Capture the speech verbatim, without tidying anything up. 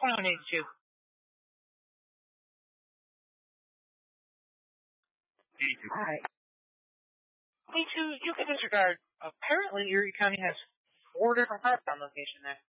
twenty-one eighty-two. eighty-two. All right. eighty-two, you can disregard. Apparently, Erie County has four different Heartbound locations there.